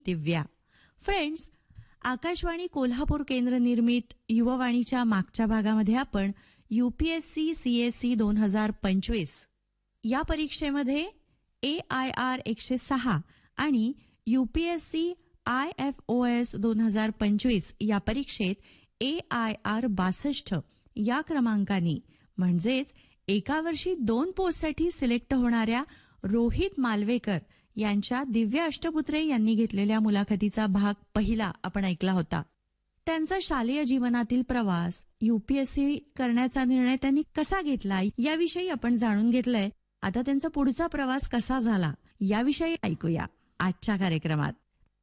दिव्या. Friends, Akashvani Kolhapur केंद्र निर्मित युववाणीच्या मागच्या भागामध्ये आपण UPSC CSE 2025 या परीक्षेमध्ये AIR 106 आणि UPSC IFOS 2025 या परीक्षेत AIR 62 या क्रमांकानी म्हणजेच एका वर्षी 2 पोस्टसाठी सिलेक्ट होणाऱ्या रोहित मालवेकर यांच्या दिव्या अष्टपुत्रे यांनी घेतलेल्या मुलाखतीचा भाग पहिला आपण ऐकला होता. त्यांचा शालेय जीवनातील प्रवास, UPSC करण्याचा निर्णय त्यांनी कसा घेतला याविषयी आपण जाणून घेतलंय. आता त्यांचा पुढचा प्रवास कसा झाला याविषयी ऐकूया आजच्या कार्यक्रमात.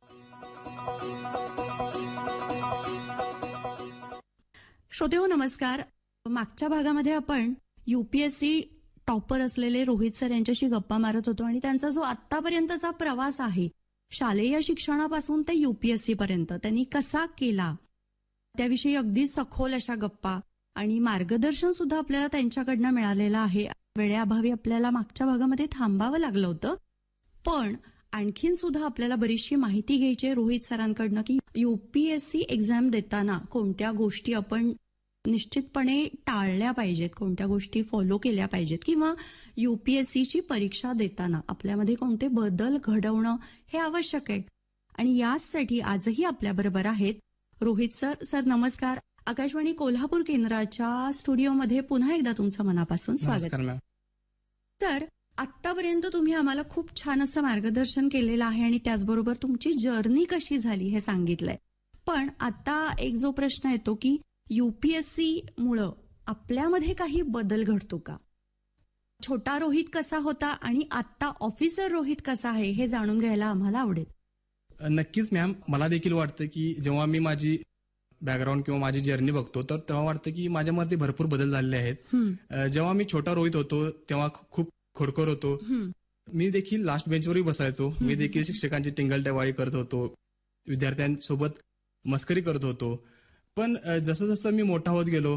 श्रोतेहो नमस्कार. मागच्या भागामध्ये आपण UPSC टॉपर असलेले रोहित सर यांच्याशी गप्पा मारत होतो आणि त्यांचा जो आतापर्यंतचा प्रवास आहे शालेय शिक्षणापासून ते UPSC पर्यंत त्यांनी कसा केला त्याविषयी अगदी सखोल अशा गप्पा आणि मार्गदर्शन सुद्धा आपल्याला त्यांच्याकडनं मिळालेलं आहे. वेळेअभावी आपल्याला मागच्या भागामध्ये थांबावं लागलं होतं, पण आणखीन सुद्धा आपल्याला बरीचशी माहिती घ्यायची आहे रोहित सरांकडनं की UPSC एक्झाम देताना कोणत्या गोष्टी आपण निश्चितपणे टाळल्या पाहिजेत, कोणत्या गोष्टी फॉलो केल्या पाहिजेत, किंवा UPSCची परीक्षा देताना आपल्यामध्ये कोणते बदल घडवणं हे आवश्यक आहे. आणि याचसाठी आजही आपल्याबरोबर आहेत रोहित सर. सर नमस्कार. आकाशवाणी कोल्हापूर केंद्राच्या स्टुडिओमध्ये पुन्हा एकदा तुमचं मनापासून स्वागत. तर आतापर्यंत तुम्ही आम्हाला खूप छान असं मार्गदर्शन केलेलं आहे आणि त्याचबरोबर तुमची जर्नी कशी झाली हे सांगितलंय. पण आता एक जो प्रश्न येतो की UPSC मुळे आपल्यामध्ये काही बदल घडतो का? छोटा रोहित कसा होता आणि आता ऑफिसर रोहित कसा आहे हे जाणून घ्यायला आम्हाला आवडेल. नक्कीच मॅम. मला देखील वाटतं की जेव्हा मी माझी बॅकग्राऊंड किंवा माझी जर्नी बघतो तर तेव्हा वाटतं की माझ्यामध्ये भरपूर बदल झालेले आहेत. जेव्हा मी छोटा रोहित होतो तेव्हा खूप खोडकर होतो. मी देखील लास्ट बेंचवरही बसायचो. मी देखील शिक्षकांची टिंगलटवाळी करत होतो, विद्यार्थ्यांसोबत मस्करी करत होतो. पण जसं जसं मी मोठा होत गेलो,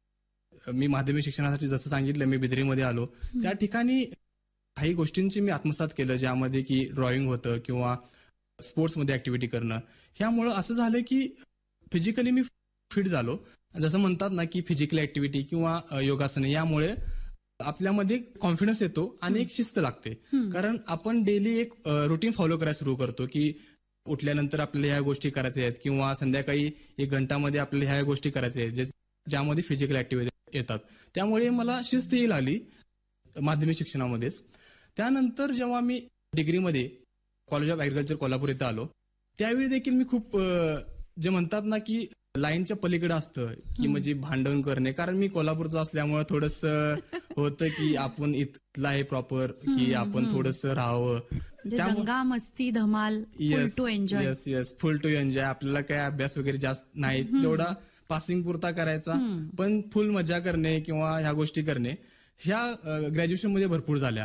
मी माध्यमिक शिक्षणासाठी जसं सांगितलं मी बिदरीमध्ये आलो, त्या ठिकाणी काही गोष्टींची मी आत्मसात केलं, ज्यामध्ये की ड्रॉइंग होतं किंवा स्पोर्ट्समध्ये ऍक्टिव्हिटी करणं. ह्यामुळं असं झालं की फिजिकली मी फिट झालो. जसं म्हणतात ना की फिजिकल ऍक्टिव्हिटी किंवा योगासन यामुळे आपल्यामध्ये कॉन्फिडन्स येतो आणि एक शिस्त लागते. कारण आपण डेली एक रुटीन फॉलो करायला सुरू करतो की उठल्यानंतर आपल्याला ह्या गोष्टी करायच्या आहेत किंवा संध्याकाळी 1 घंटामध्ये आपल्याला ह्या गोष्टी करायच्या आहेत ज्यामध्ये फिजिकल ऍक्टिव्हिटी येतात. त्यामुळे मला शिस्त ही लागली माध्यमिक शिक्षणामध्येच. त्यानंतर जेव्हा मी डिग्रीमध्ये कॉलेज ऑफ ऍग्रिकल्चर कोल्हापूर इथं आलो त्यावेळी देखील मी खूप जे म्हणतात ना की लाईनच्या पलीकडे असतं की म्हणजे भांडण करणे. कारण मी कोल्हापूरचं असल्यामुळे थोडंसं होतं की आपण इथला आहे प्रॉपर की आपण थोडंसं राहावं. दंगा मस्ती धमाल, yes yes full to enjoy. आपल्याला काय अभ्यास वगैरे जास्त नाही, जेवढा पासिंग पुरता करायचा, पण फुल मजा करणे किंवा ह्या गोष्टी करणे ह्या ग्रॅज्युएशन मध्ये भरपूर झाल्या.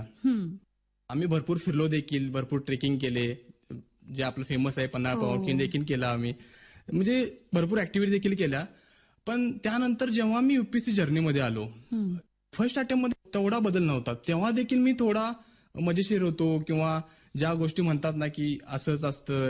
आम्ही भरपूर फिरलो देखील, भरपूर ट्रेकिंग केले, जे आपलं फेमस आहे पन्हाळा पावनखिंड देखील केला आम्ही, म्हणजे भरपूर ऍक्टिव्हिटी देखील केल्या. पण त्यानंतर जेव्हा मी UPSC जर्नीमध्ये आलो, फर्स्ट अटेम्प्ट मध्ये तेवढा बदल नव्हता. तेव्हा देखील मी थोडा मजेशीर होतो किंवा ज्या गोष्टी म्हणतात ना की असंच असतं,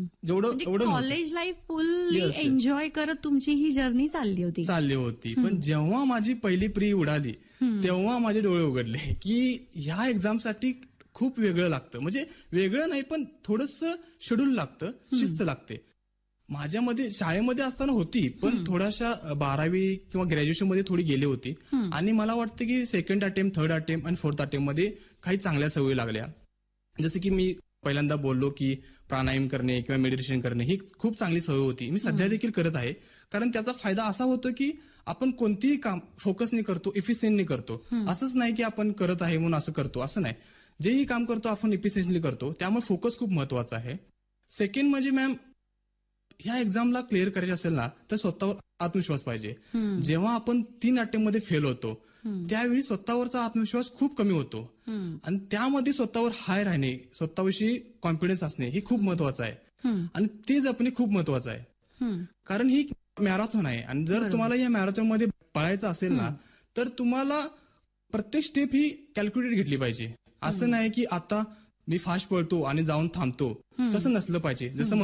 जेवढं कॉलेज लाईफ फुल एन्जॉय करत तुमची ही जर्नी चालली होती. पण जेव्हा माझी पहिली प्री उडाली तेव्हा माझे डोळे उघडले की ह्या एक्झामसाठी खूप वेगळं लागतं. म्हणजे वेगळं नाही पण थोडंसं शेड्यूल लागतं, शिस्त लागते. माझ्यामध्ये शाळेमध्ये असताना होती पण थोड्याशा 12वी किंवा ग्रॅज्युएशन मध्ये थोडी गेली होती. आणि मला वाटतं की सेकंड अटेम्प्ट, थर्ड अटेम्प्ट आणि फोर्थ अटेम्प्ट मध्ये काही चांगल्या सवयी लागल्या. जसं की मी पहिल्यांदा बोललो की प्राणायाम करणे किंवा मेडिटेशन करणे ही खूप चांगली सवय होती. मी सध्या देखील करत आहे. कारण त्याचा फायदा असा होतो की आपण कोणतीही काम फोकसने करतो, इफिशियंटली करतो. असंच नाही की आपण करत आहे म्हणून असं करतो, असं नाही. जेही काम करतो आपण इफिशियंटली करतो, त्यामुळे फोकस खूप महत्वाचा आहे. सेकंड म्हणजे मॅम, ह्या एक्झामला क्लिअर करायची असेल ना तर स्वतःवर आत्मविश्वास पाहिजे. जेव्हा आपण 3 अटेम्प्टमध्ये फेल होतो त्यावेळी स्वतःवरचा आत्मविश्वास खूप कमी होतो आणि त्यामध्ये स्वतःवर हाय राहणे, स्वतःविषयी कॉन्फिडन्स असणे हे खूप महत्वाचं आहे आणि ते जपणे खूप महत्वाचं आहे. कारण ही मॅरेथॉन आहे आणि जर तुम्हाला या मॅरेथॉन मध्ये पळायचं असेल ना तर तुम्हाला प्रत्येक स्टेप ही कॅल्क्युलेट घेतली पाहिजे. असं नाही की आता मी फास्ट पळतो आणि जाऊन थांबतो तसं नसलं पाहिजे. जसं